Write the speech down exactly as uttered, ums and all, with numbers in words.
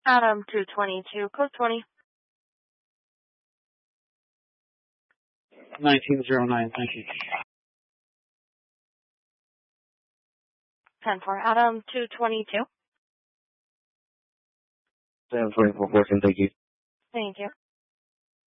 Adam two twenty-two, code twenty. nineteen oh nine, thank you. ten four, Adam two twenty-two. seven forty-four, fourteen, thank you. Thank you.